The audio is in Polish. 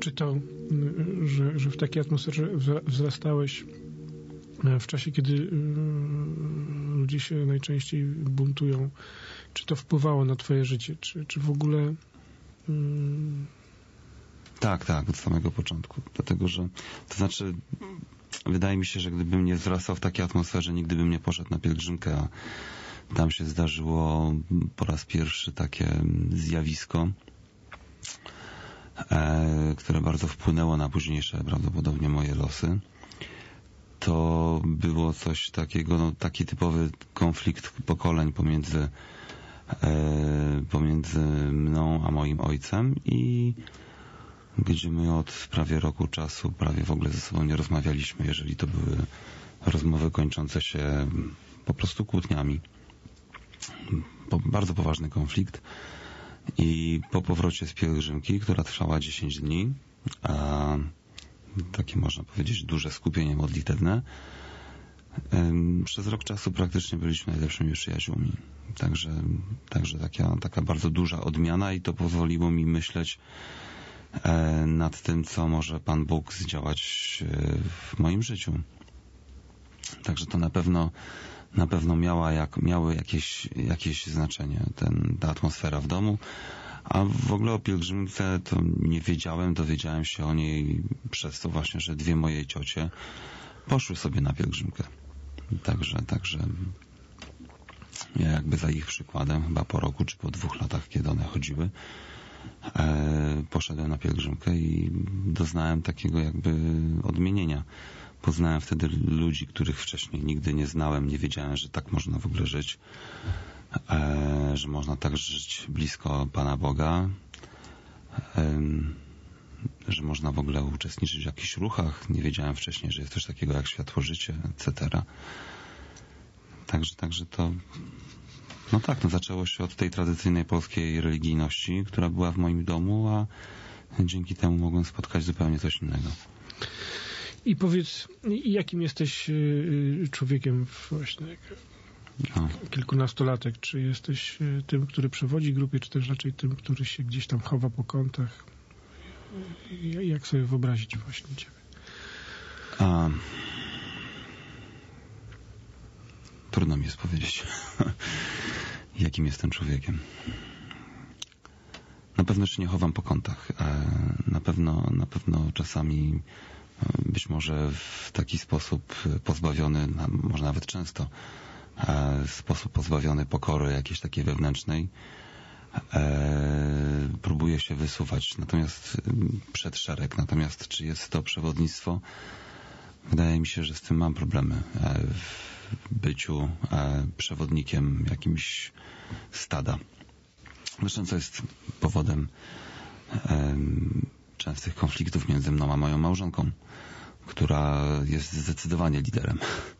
Czy to, że w takiej atmosferze wzrastałeś w czasie, kiedy ludzie się najczęściej buntują, czy to wpływało na twoje życie? Czy w ogóle... Tak, od samego początku. Dlatego, że to znaczy, wydaje mi się, że gdybym nie wzrastał w takiej atmosferze, nigdy bym nie poszedł na pielgrzymkę, a tam się zdarzyło po raz pierwszy takie zjawisko, które bardzo wpłynęło na późniejsze prawdopodobnie moje losy. To było coś takiego, taki typowy konflikt pokoleń pomiędzy mną a moim ojcem, i gdzie my od prawie roku czasu prawie w ogóle ze sobą nie rozmawialiśmy, jeżeli to były rozmowy kończące się po prostu kłótniami. Bardzo poważny konflikt. I po powrocie z pielgrzymki, która trwała 10 dni, a takie można powiedzieć duże skupienie modlitewne, przez rok czasu praktycznie byliśmy najlepszymi przyjaciółmi. Także taka bardzo duża odmiana, i to pozwoliło mi myśleć nad tym, co może Pan Bóg zdziałać w moim życiu. Także to na pewno miały jakieś znaczenie ta atmosfera w domu. A w ogóle o pielgrzymce to nie wiedziałem, dowiedziałem się o niej przez to właśnie, że 2 moje ciocie poszły sobie na pielgrzymkę. Także ja jakby za ich przykładem, chyba po roku czy po 2 latach, kiedy one chodziły, poszedłem na pielgrzymkę i doznałem takiego jakby odmienienia. Poznałem wtedy ludzi, których wcześniej nigdy nie znałem, nie wiedziałem, że tak można w ogóle żyć, że można tak żyć blisko Pana Boga, że można w ogóle uczestniczyć w jakichś ruchach. Nie wiedziałem wcześniej, że jest coś takiego jak światło-życie, etc. Także to... zaczęło się od tej tradycyjnej polskiej religijności, która była w moim domu, a dzięki temu mogłem spotkać zupełnie coś innego. I powiedz, jakim jesteś człowiekiem właśnie kilkunastolatek? Czy jesteś tym, który przewodzi grupie, czy też raczej tym, który się gdzieś tam chowa po kątach? Jak sobie wyobrazić właśnie ciebie? Trudno mi jest powiedzieć, jakim jestem człowiekiem. Na pewno się nie chowam po kątach. Na pewno czasami, być może w taki sposób pozbawiony, może nawet często, sposób pozbawiony pokory jakiejś takiej wewnętrznej, próbuję się wysuwać przed szereg. Natomiast czy jest to przewodnictwo? Wydaje mi się, że z tym mam problemy. W byciu przewodnikiem jakimś stada. Zresztą co jest powodem częstych konfliktów między mną a moją małżonką, która jest zdecydowanie liderem.